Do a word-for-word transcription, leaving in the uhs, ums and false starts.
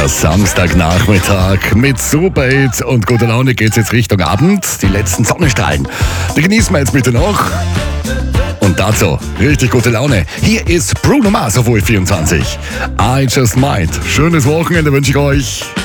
Der Samstagnachmittag mit Super Hits und guter Laune geht's jetzt Richtung Abend. Die letzten Sonnenstrahlen, die genießen wir jetzt bitte noch. Und dazu richtig gute Laune. Hier ist Bruno Mars auf U F vierundzwanzig. I Just Might. Schönes Wochenende wünsche ich euch.